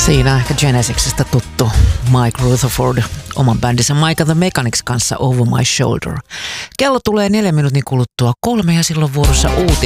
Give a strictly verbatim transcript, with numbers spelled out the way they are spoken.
Siinä ehkä Genesisistä tuttu Mike Rutherford oman bändinsä Mike and the Mechanics kanssa Over My Shoulder. Kello tulee neljä minuutin kuluttua kolme ja silloin vuorossa uutiset.